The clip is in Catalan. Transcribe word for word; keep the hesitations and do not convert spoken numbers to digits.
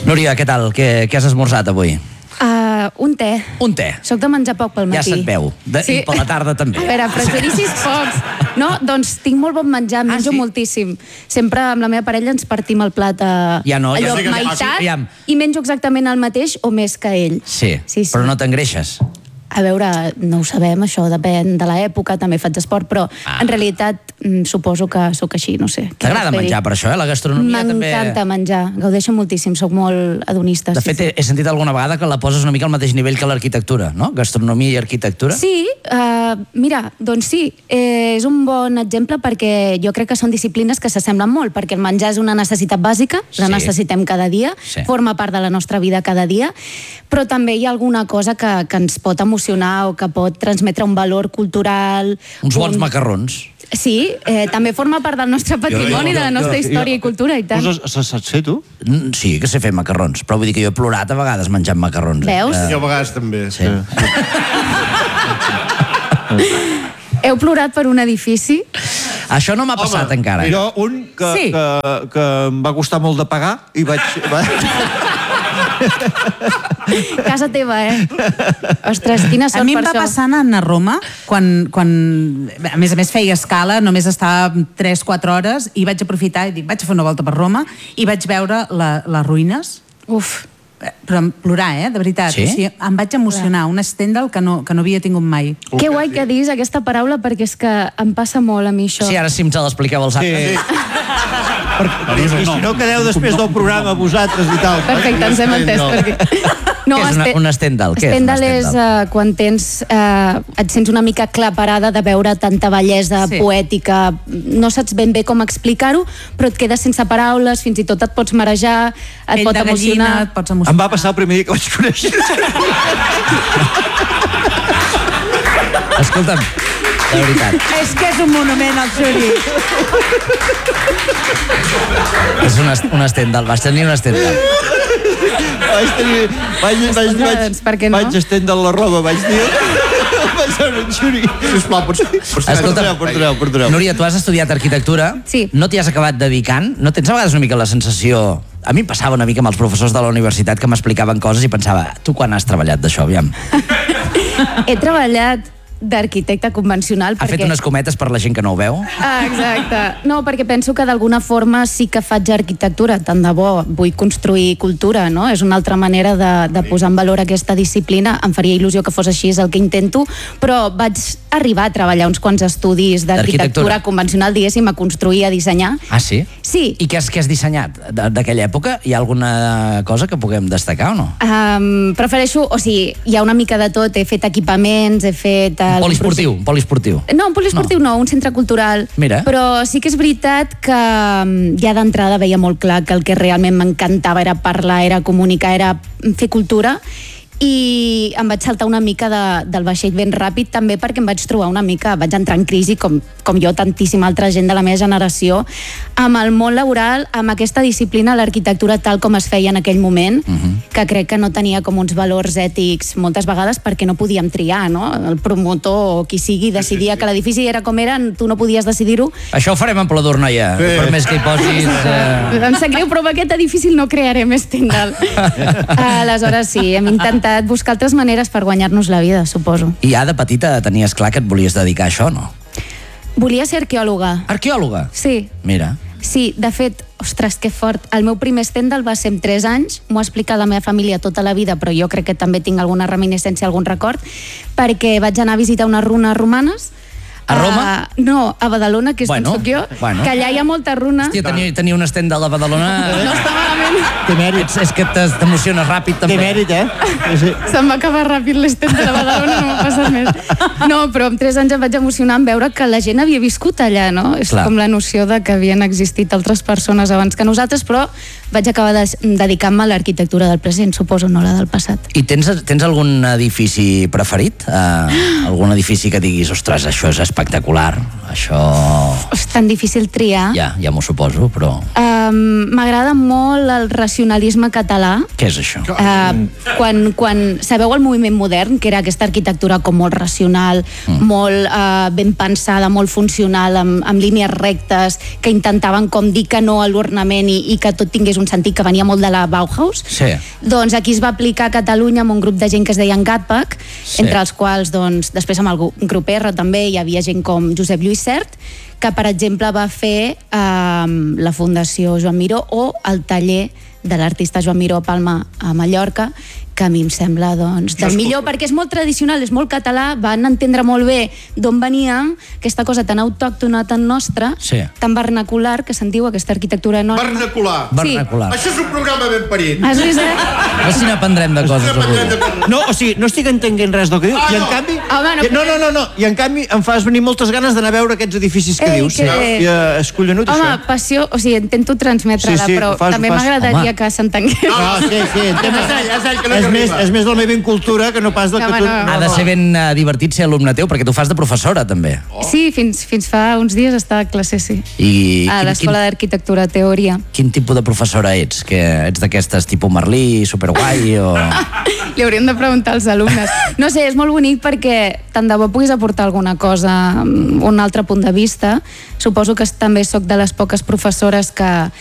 Núria, què tal? Què, què has esmorzat avui? Uh, un te. Un te. Soc de menjar poc pel matí. Ja se't veu. De, sí. I per la tarda també. A veure, prejudicis pocs. No, doncs tinc molt bon menjar, menjo ah, sí? moltíssim. Sempre amb la meva parella ens partim el plat a ja no, allò ja meitat ja. i menjo exactament el mateix o més que ell. Sí, sí, sí. Però no t'engreixes? A veure, no ho sabem, això depèn de l'època, també faig esport, però ah. en realitat suposo que sóc així, no sé. T'agrada menjar per això, eh? La gastronomia també... M'encanta menjar, gaudeixo moltíssim, sóc molt hedonista. De fet, sí, sí. he sentit alguna vegada que la poses una mica al mateix nivell que l'arquitectura, no? Gastronomia i arquitectura. Sí, uh, mira, doncs sí, eh, és un bon exemple perquè jo crec que són disciplines que s'assemblen molt, perquè el menjar és una necessitat bàsica, la sí. necessitem cada dia, sí. forma part de la nostra vida cada dia, però també hi ha alguna cosa que, que ens pot emocionar o que pot transmetre un valor cultural... Uns bons un... macarrons. Sí, eh, també forma part del nostre patrimoni, de la nostra història i cultura, i tant. Tu saps fer, tu? Sí, que sé fer macarrons, però vull dir que jo he plorat a vegades menjant macarrons. Veus? Jo a vegades també. Sí. Heu plorat per un edifici? Això no m'ha passat Home, encara. Jo un que, sí. que, que em va costar molt de pagar i vaig... Casa teva, eh? Ostres, quina sort per això. A mi em va passar anant a Roma, quan, quan a més a més feia escala, només estava tres quatre hores, i vaig aprofitar i dic, vaig a fer una volta per Roma, i vaig veure la, les ruïnes. Uf. Però plorar, eh, de veritat. Sí? O sigui, em vaig emocionar, un Stendhal que no, que no havia tingut mai. Que guai que diguis aquesta paraula, perquè és que em passa molt a mi això. Sí, ara sí em se l'expliqueu als altres. Sí. Perquè, i si no quedeu després del programa vosaltres i tal. Perfecte, ens hem entès per aquí. No, què és una, un Stendhal? Què Stendhal és, és uh, quan tens, uh, et sents una mica claparada de veure tanta bellesa sí. poètica, no saps ben bé com explicar-ho, però et quedes sense paraules, fins i tot et pots marejar, et Pell pot de emocionar. gallina, et pots emocionar. Em va passar el primer dia que vaig conèixer. Escolta'm, de veritat. És que és un monument, el Xuri. És un, un Stendhal, vas tenir un Stendhal. Vaig tenir... Vaig, vaig, vaig, doncs, per què no? vaig estendre la roba, vaig dir... Vaig veure en Xuri. Sisplau, pots... Escolta, perdoneu, perdoneu. Núria, tu has estudiat arquitectura, sí. no t'hi has acabat dedicant, no tens a vegades una mica la sensació... A mi em passava una mica amb els professors de la universitat que m'explicaven coses i pensava, tu quan has treballat d'això, aviam? He treballat d'arquitecte convencional. Ha perquè... fet unes cometes per la gent que no ho veu? Ah, exacte. No, perquè penso que d'alguna forma sí que faig arquitectura, tant de bo, vull construir cultura, no? És una altra manera de, de posar en valor aquesta disciplina. Em faria il·lusió que fos així, és el que intento, però vaig arribar a treballar uns quants estudis d'arquitectura convencional, diguéssim, a construir, a dissenyar. Ah, sí? Sí. I què has, què has dissenyat d'aquella època? Hi ha alguna cosa que puguem destacar o no? Um, prefereixo, o sigui, hi ha una mica de tot, he fet equipaments, he fet... Un poliesportiu, un poliesportiu. No, un poliesportiu no. no, un centre cultural. Mira. Però sí que és veritat que ja d'entrada veia molt clar que el que realment m'encantava era parlar, era comunicar, era fer cultura, i em vaig saltar una mica de, del vaixell ben ràpid també perquè em vaig trobar una mica, vaig entrar en crisi com, com jo, tantíssima altra gent de la meva generació, amb el món laboral, amb aquesta disciplina, l'arquitectura tal com es feia en aquell moment, uh-huh. que crec que no tenia com uns valors ètics moltes vegades perquè no podíem triar, no? El promotor o qui sigui decidia sí, sí, sí. que l'edifici era com era, tu no podies decidir-ho. Això ho farem en Plador, noia, sí. per més que hi posis... Uh... Em sap greu, però amb aquest edifici el no crearé més Stendhal. Aleshores sí, hem intentat buscar altres maneres per guanyar-nos la vida, suposo. I ja de petita tenies clar que et volies dedicar a això, no? Volia ser arqueòloga. Arqueòloga? Sí. Mira. Sí, de fet, ostres, que fort. El meu primer Stendhal va ser amb tres anys, m'ho ha explicat la meva família tota la vida, però jo crec que també tinc alguna reminiscència, algun record, perquè vaig anar a visitar unes runes romanes. A Roma? Uh, no, a Badalona, que és bueno, on soc jo, bueno. que allà hi ha molta runa. Hòstia, tenia, tenia un Stendhal a Badalona... No està malament. Té mèrit. És, és que t'emociones ràpid, també. Té mèrit, eh? Sí. Se'm va acabar ràpid l'Stendhal a Badalona, no m'ha passat més. No, però amb tres anys em vaig emocionar en veure que la gent havia viscut allà, no? És Clar. com la noció de que havien existit altres persones abans que nosaltres, però vaig acabar de, dedicant-me a l'arquitectura del present, suposo, no la del passat. I tens, tens algun edifici preferit? Uh, algun edifici que diguis, ostres, això és espectacular, això... És tan difícil triar. Ja, ja m'ho suposo, però... Uh, Um, M'agrada molt el racionalisme català. Què és això? Uh, quan, quan sabeu el moviment modern, que era aquesta arquitectura com molt racional, mm. molt uh, ben pensada, molt funcional, amb, amb línies rectes, que intentaven com dir que no a l'ornament i, i que tot tingués un sentit, que venia molt de la Bauhaus. Sí. Doncs aquí es va aplicar a Catalunya amb un grup de gent que es deien Gatpack, sí. entre els quals, doncs, després amb el grup R també hi havia gent com Josep Lluís Sert, que per exemple va fer eh, la Fundació Joan Miró o el taller de l'artista Joan Miró a Palma a Mallorca, que a mi em sembla doncs, del millor, perquè és molt tradicional, és molt català, van entendre molt bé d'on venia aquesta cosa tan autòctona, tan nostra, sí. tan vernacular, que se'n diu aquesta arquitectura enorme. Vernacular. Sí. Vernacular. Això és un programa ben parit. Has vist, eh? A veure si n'aprendrem de coses avui. No, o sigui, no estic entenent res del que diu. Ah, I en no. canvi... Home, no, no, no, no, no. I en canvi em fas venir moltes ganes d'anar a veure aquests edificis que Ei, dius. que- I, uh, és collonut, Home, això. passió, o sigui, intento transmetre-la, Sí, sí, però ho fas, també ho fas. m'agradaria Home. que s'entengués. No, sí, sí. És ell, és ell que no És hi més, arriba. és més de la meva incultura que no pas del No, que tu... no, no. Ha de ser ben uh, divertit ser alumne teu, perquè tu fas de professora, també. Sí, fins, fins fa uns dies estava a classe, sí. I A quin, l'Escola quin, d'Arquitectura Teoria. quin tipus de professora ets? Que ets d'aquestes tipus Merlí, superguai, o... Li hauríem de preguntar als alumnes. No sé, és molt bonic perquè tant de bo puguis aportar alguna cosa, un altre punt de vista. Suposo que també sóc de les poques professores que